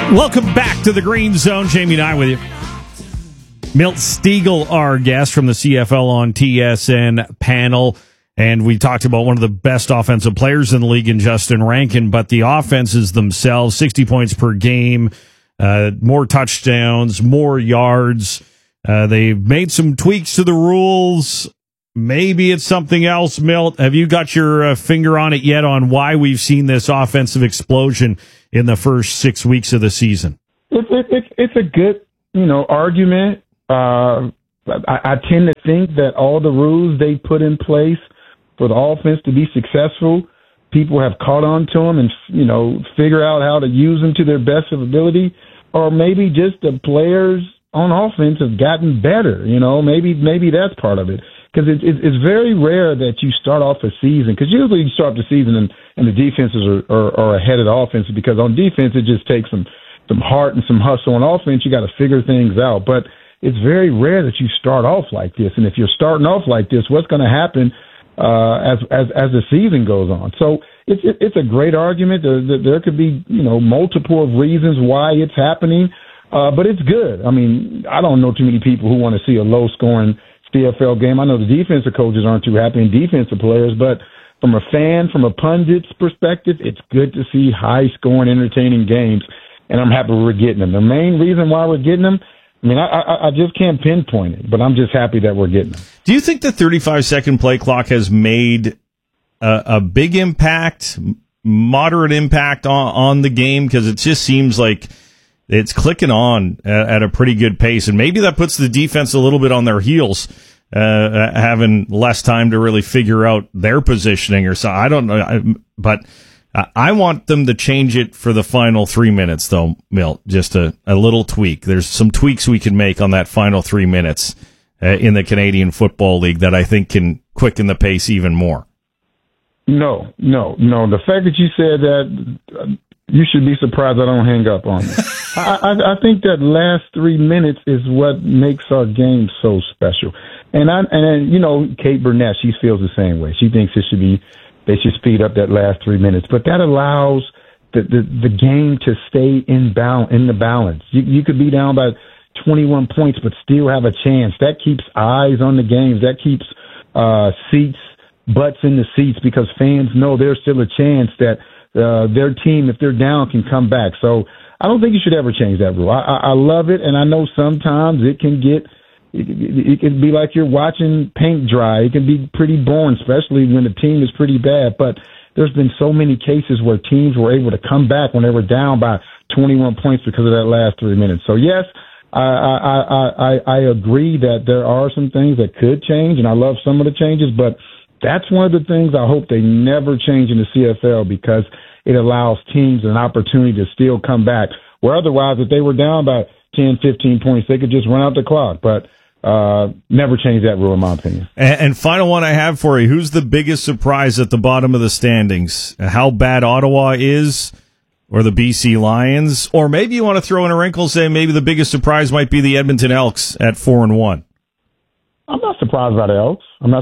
Welcome back to the Green Zone. Jamie and I with you. Milt Stegall, our guest from the CFL on TSN panel. And we talked about one of the best offensive players in the league in Justin Rankin, but the offenses themselves, 60 points per game, more touchdowns, more yards. They've made some tweaks to the rules. Maybe it's something else, Milt. Have you got your finger on it yet on why we've seen this offensive explosion in the first 6 weeks of the season? It's a good, argument. I tend to think that all the rules they put in place for the offense to be successful, people have caught on to them and, figure out how to use them to their best of ability, or maybe just the players on offense have gotten better. Maybe that's part of it. Because it's very rare that you start off a season, because usually you start off the season and the defenses are ahead of the offense, because on defense it just takes some heart and some hustle. On offense you got to figure things out. But it's very rare that you start off like this. And if you're starting off like this, what's going to happen as the season goes on? So it's a great argument. There could be multiple reasons why it's happening, but it's good. I mean, I don't know too many people who want to see a low scoring CFL game. I know the defensive coaches aren't too happy and defensive players, but from a fan, from a pundit's perspective, it's good to see high-scoring, entertaining games, and I'm happy we're getting them. The main reason why we're getting them, I just can't pinpoint it, but I'm just happy that we're getting them. Do you think the 35-second play clock has made a big impact, moderate impact on the game? Because it just seems like it's clicking on at a pretty good pace, and maybe that puts the defense a little bit on their heels, having less time to really figure out their positioning or so. I don't know, but I want them to change it for the final 3 minutes, though, Milt. Just a little tweak. There's some tweaks we can make on that final 3 minutes in the Canadian Football League that I think can quicken the pace even more. No. The fact that you said that, you should be surprised I don't hang up on it. I think that last 3 minutes is what makes our game so special. And Kate Burnett, she feels the same way. She thinks they should speed up that last 3 minutes. But that allows the game to stay in the balance. You could be down by 21 points, but still have a chance. That keeps eyes on the games. That keeps butts in the seats, because fans know there's still a chance that their team, if they're down, can come back. So I don't think you should ever change that rule. I love it, and I know sometimes it can be like you're watching paint dry. It can be pretty boring, especially when the team is pretty bad. But there's been so many cases where teams were able to come back when they were down by 21 points because of that last 3 minutes. So yes, I agree that there are some things that could change, and I love some of the changes, but that's one of the things I hope they never change in the CFL, because it allows teams an opportunity to still come back, where otherwise, if they were down by 10, 15 points, they could just run out the clock. But never change that rule, in my opinion. And final one I have for you, who's the biggest surprise at the bottom of the standings? How bad Ottawa is, or the BC Lions? Or maybe you want to throw in a wrinkle and say maybe the biggest surprise might be the Edmonton Elks at 4-1. I'm not surprised by the Elks.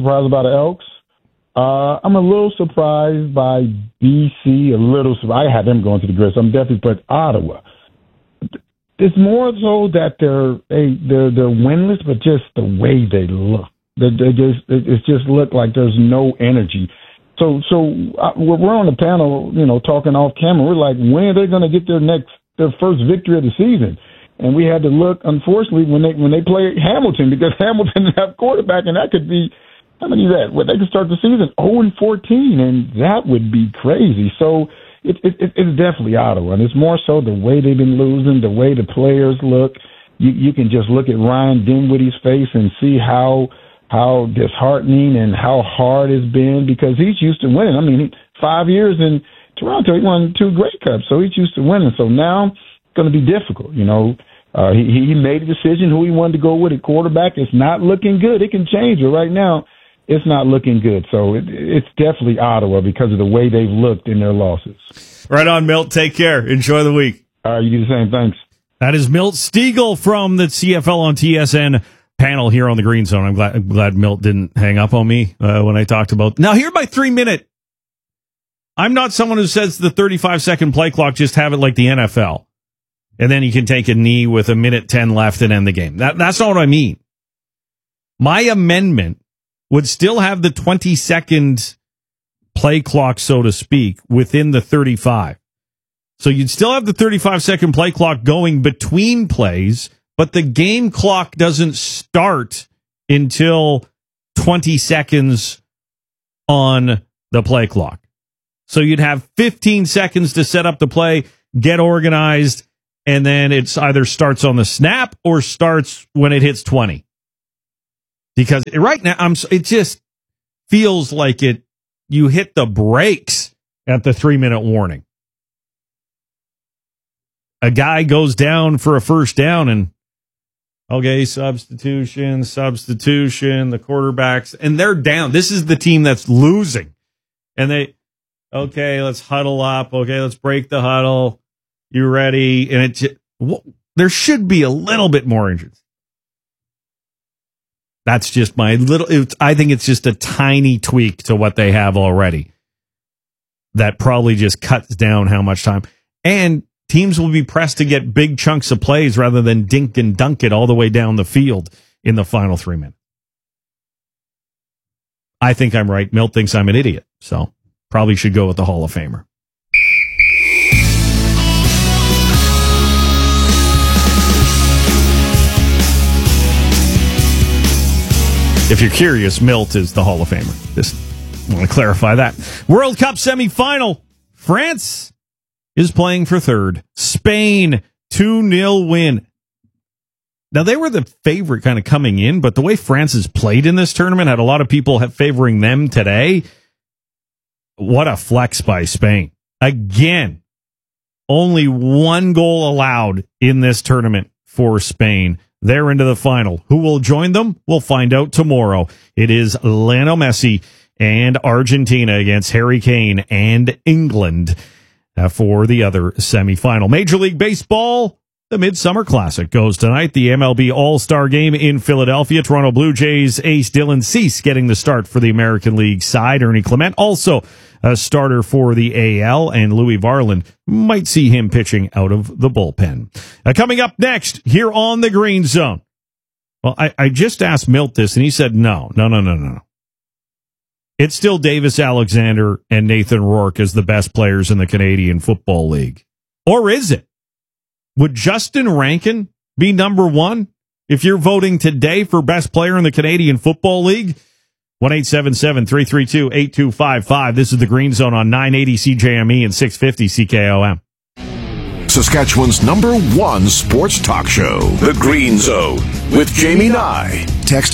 I'm a little surprised by BC. I had them going to the Grizz. I'm definitely, but Ottawa. It's more so that they're winless, but just the way they look. It just look like there's no energy. So we're on the panel, talking off camera. We're like, when are they going to get their first victory of the season? And we had to look, unfortunately, when they play Hamilton, because Hamilton didn't have quarterback, and that could be. How many is that? Well, they could start the season 0-14, and that would be crazy. So it's definitely Ottawa, and it's more so the way they've been losing, the way the players look. You can just look at Ryan Dinwiddie's face and see how disheartening and how hard it's been, because he's used to winning. 5 years in Toronto, he won 2 Grey Cups, so he's used to winning. So now it's going to be difficult, He made a decision who he wanted to go with at quarterback. It's not looking good. It can change, but right now, it's not looking good. So it's definitely Ottawa because of the way they've looked in their losses. Right on, Milt. Take care. Enjoy the week. All right, you do the same. Thanks. That is Milt Stegall from the CFL on TSN panel here on the Green Zone. I'm glad Milt didn't hang up on me when I talked about. Now, here's my 3 minute. I'm not someone who says the 35-second play clock, just have it like the NFL. and then he can take a knee with 1:10 left and end the game. That's not what I mean. My amendment would still have the 20-second play clock, so to speak, within the 35. So you'd still have the 35-second play clock going between plays, but the game clock doesn't start until 20 seconds on the play clock. So you'd have 15 seconds to set up the play, get organized, and then it's either starts on the snap or starts when it hits 20. Because right now, it just feels like you hit the brakes at the 3-minute warning. A guy goes down for a first down and, okay, substitution, the quarterbacks, and they're down. This is the team that's losing. And okay, let's huddle up. Okay, let's break the huddle. You ready? And there should be a little bit more urgency. That's just I think it's just a tiny tweak to what they have already. That probably just cuts down how much time. And teams will be pressed to get big chunks of plays rather than dink and dunk it all the way down the field in the final 3 minutes. I think I'm right. Milt thinks I'm an idiot. So probably should go with the Hall of Famer. If you're curious, Milt is the Hall of Famer. Just want to clarify that. World Cup semifinal. France is playing for third. Spain, 2-0 win. Now, they were the favorite kind of coming in, but the way France has played in this tournament had a lot of people favoring them today. What a flex by Spain. Again, only one goal allowed in this tournament for Spain. They're into the final. Who will join them? We'll find out tomorrow. It is Lionel Messi and Argentina against Harry Kane and England for the other semifinal. Major League Baseball, the Midsummer Classic goes tonight. The MLB All-Star Game in Philadelphia. Toronto Blue Jays ace Dylan Cease getting the start for the American League side. Ernie Clement also a starter for the AL, and Louis Varland might see him pitching out of the bullpen. Coming up next here on the Green Zone. Well, I just asked Milt this, and he said no. It's still Davis Alexander and Nathan Rourke as the best players in the Canadian Football League. Or is it? Would Justin Rankin be number one if you're voting today for best player in the Canadian Football League? 1-877-332-8255. This is the Green Zone on 980 CJME and 650 CKOM. Saskatchewan's #1 sports talk show, The Green Zone, with Jamie Nye. Text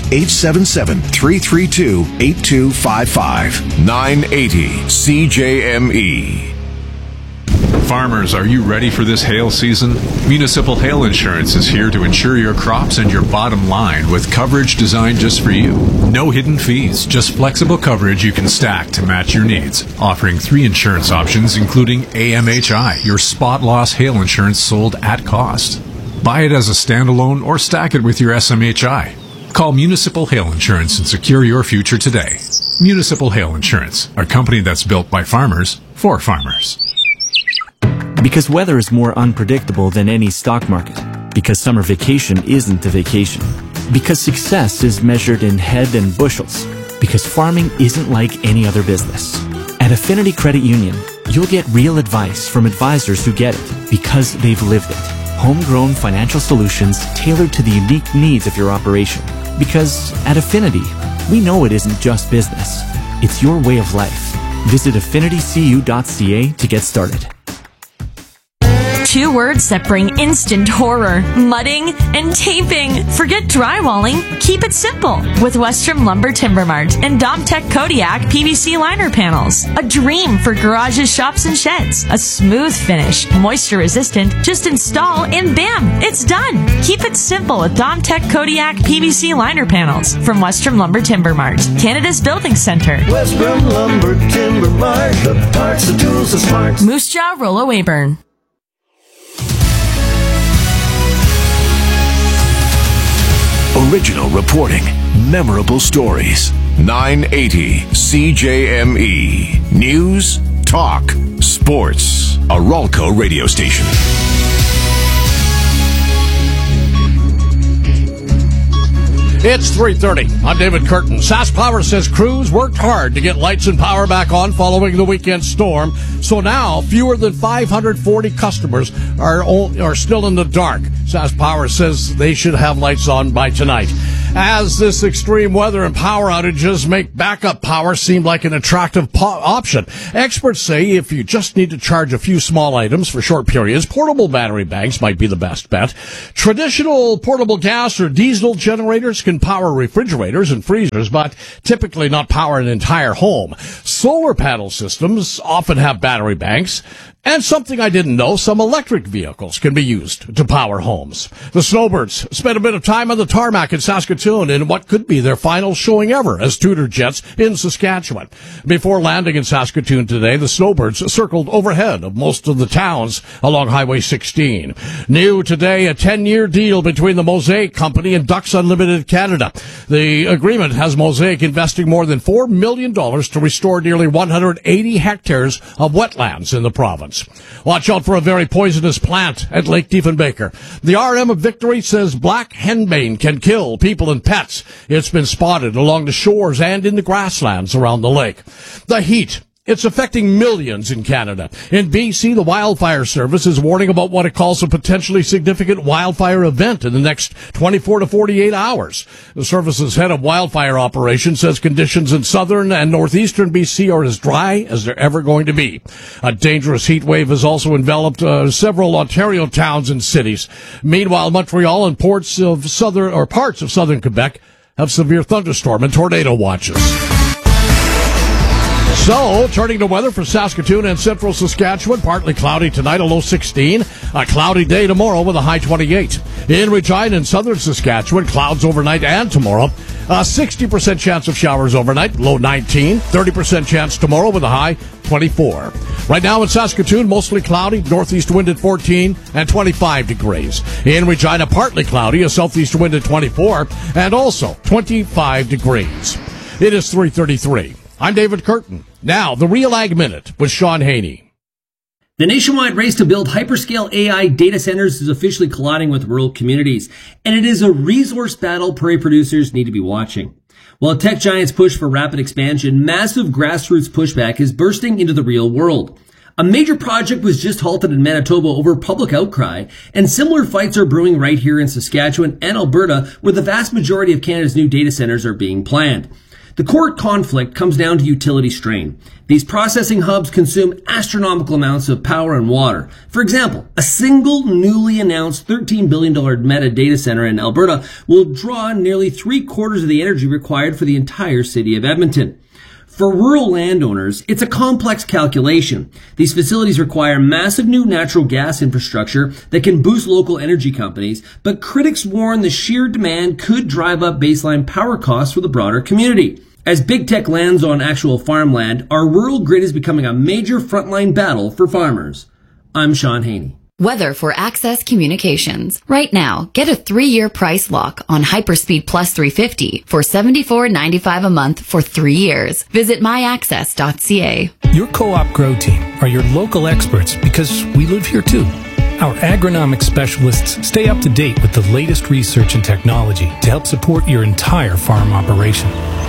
877-332-8255. 980 CJME. Farmers, are you ready for this hail season? Municipal Hail Insurance is here to insure your crops and your bottom line with coverage designed just for you. No hidden fees, just flexible coverage you can stack to match your needs. Offering 3 insurance options, including AMHI, your spot loss hail insurance sold at cost. Buy it as a standalone or stack it with your SMHI. Call Municipal Hail Insurance and secure your future today. Municipal Hail Insurance, a company that's built by farmers for farmers. Because weather is more unpredictable than any stock market. Because summer vacation isn't a vacation. Because success is measured in head and bushels. Because farming isn't like any other business. At Affinity Credit Union, you'll get real advice from advisors who get it because they've lived it. Homegrown financial solutions tailored to the unique needs of your operation. Because at Affinity, we know it isn't just business. It's your way of life. Visit affinitycu.ca to get started. 2 words that bring instant horror: mudding and taping. Forget drywalling. Keep it simple with Western Lumber Timber Mart and Domtech Kodiak PVC liner panels. A dream for garages, shops, and sheds. A smooth finish, moisture resistant. Just install and bam, it's done. Keep it simple with Domtech Kodiak PVC liner panels from Western Lumber Timber Mart, Canada's building center. Western Lumber Timber Mart, the parts, the tools, the smarts. Moose Jaw, Rollo Weyburn. Original reporting, memorable stories. 980 CJME. News, talk, sports. A Ralco radio station. It's 3:30. I'm David Curtin. SaskPower says crews worked hard to get lights and power back on following the weekend storm. So now, fewer than 540 customers are still in the dark. SaskPower says they should have lights on by tonight. As this extreme weather and power outages make backup power seem like an attractive option, experts say if you just need to charge a few small items for short periods, portable battery banks might be the best bet. Traditional portable gas or diesel generators can power refrigerators and freezers, but typically not power an entire home. Solar panel systems often have battery banks. And something I didn't know, some electric vehicles can be used to power homes. The Snowbirds spent a bit of time on the tarmac in Saskatoon in what could be their final showing ever as Tudor Jets in Saskatchewan. Before landing in Saskatoon today, the Snowbirds circled overhead of most of the towns along Highway 16. New today, a 10-year deal between the Mosaic Company and Ducks Unlimited Canada. The agreement has Mosaic investing more than $4 million to restore nearly 180 hectares of wetlands in the province. Watch out for a very poisonous plant at Lake Diefenbaker. The RM of Victory says black henbane can kill people and pets. It's been spotted along the shores and in the grasslands around the lake. The heat. It's affecting millions in Canada. In BC, the Wildfire Service is warning about what it calls a potentially significant wildfire event in the next 24 to 48 hours. The service's head of wildfire operations says conditions in southern and northeastern BC are as dry as they're ever going to be. A dangerous heat wave has also enveloped several Ontario towns and cities. Meanwhile, Montreal and parts of southern Quebec have severe thunderstorm and tornado watches. So, turning to weather for Saskatoon and central Saskatchewan, partly cloudy tonight, a low 16. A cloudy day tomorrow with a high 28. In Regina and southern Saskatchewan, clouds overnight and tomorrow. A 60% chance of showers overnight, low 19. 30% chance tomorrow with a high 24. Right now in Saskatoon, mostly cloudy, northeast wind at 14 and 25 degrees. In Regina, partly cloudy, a southeast wind at 24 and also 25 degrees. It is 3:33. I'm David Curtin. Now, the Real Ag Minute with Sean Haney. The nationwide race to build hyperscale AI data centers is officially colliding with rural communities, and it is a resource battle prairie producers need to be watching. While tech giants push for rapid expansion, massive grassroots pushback is bursting into the real world. A major project was just halted in Manitoba over public outcry, and similar fights are brewing right here in Saskatchewan and Alberta, where the vast majority of Canada's new data centers are being planned. The core conflict comes down to utility strain. These processing hubs consume astronomical amounts of power and water. For example, a single newly announced $13 billion Meta data center in Alberta will draw nearly 3/4 of the energy required for the entire city of Edmonton. For rural landowners, it's a complex calculation. These facilities require massive new natural gas infrastructure that can boost local energy companies, but critics warn the sheer demand could drive up baseline power costs for the broader community. As big tech lands on actual farmland, our rural grid is becoming a major frontline battle for farmers. I'm Sean Haney. Weather for Access Communications. Right now, get a 3-year price lock on Hyperspeed Plus 350 for $74.95 a month for 3 years. Visit myaccess.ca. Your Co-op Grow Team are your local experts because we live here too. Our agronomic specialists stay up to date with the latest research and technology to help support your entire farm operation.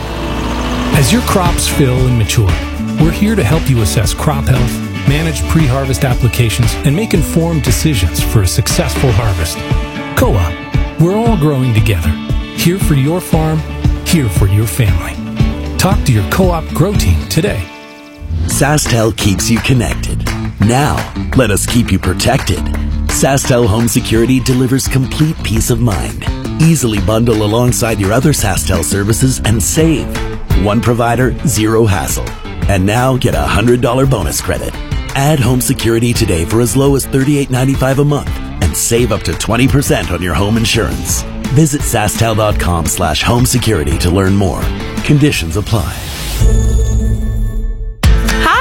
As your crops fill and mature, we're here to help you assess crop health, manage pre-harvest applications, and make informed decisions for a successful harvest. Co-op, we're all growing together. Here for your farm, here for your family. Talk to your Co-op Grow Team today. SaskTel keeps you connected. Now, let us keep you protected. SaskTel Home Security delivers complete peace of mind. Easily bundle alongside your other SaskTel services and save. One provider, zero hassle. And now get a $100 bonus credit. Add home security today for as low as $38.95 a month and save up to 20% on your home insurance. Visit SaskTel.com/home security to learn more. Conditions apply. Hi,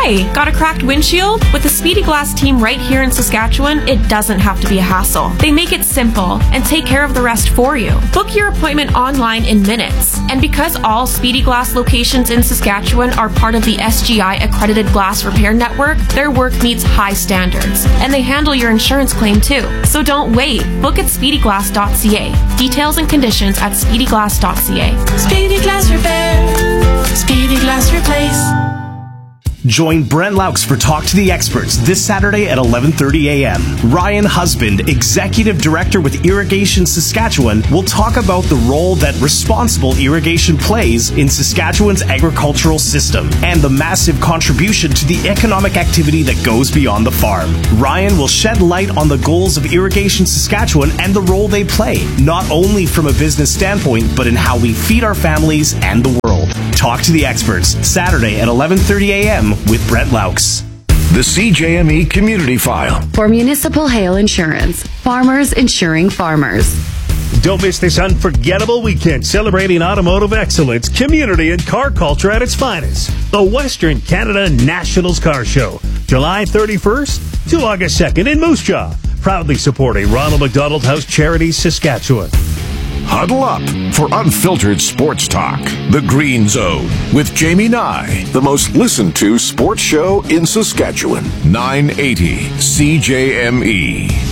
Hi, got a cracked windshield? With the Speedy Glass team right here in Saskatchewan, it doesn't have to be a hassle. They make it simple and take care of the rest for you. Book your appointment online in minutes. And because all Speedy Glass locations in Saskatchewan are part of the SGI accredited glass repair network, their work meets high standards. And they handle your insurance claim too. So don't wait. Book at speedyglass.ca. Details and conditions at speedyglass.ca. Speedy Glass Repair. Speedy Glass Replace. Join Brent Laux for Talk to the Experts this Saturday at 11:30 a.m. Ryan Husband, Executive Director with Irrigation Saskatchewan, will talk about the role that responsible irrigation plays in Saskatchewan's agricultural system and the massive contribution to the economic activity that goes beyond the farm. Ryan will shed light on the goals of Irrigation Saskatchewan and the role they play, not only from a business standpoint, but in how we feed our families and the world. Talk to the Experts, Saturday at 11:30 a.m. with Brent Laux. The CJME Community File. For Municipal Hail Insurance, farmers insuring farmers. Don't miss this unforgettable weekend celebrating automotive excellence, community, and car culture at its finest. The Western Canada Nationals Car Show, July 31st to August 2nd in Moose Jaw. Proudly supporting Ronald McDonald House Charities, Saskatchewan. Huddle up for unfiltered sports talk. The Green Zone with Jamie Nye, the most listened to sports show in Saskatchewan. 980 CJME.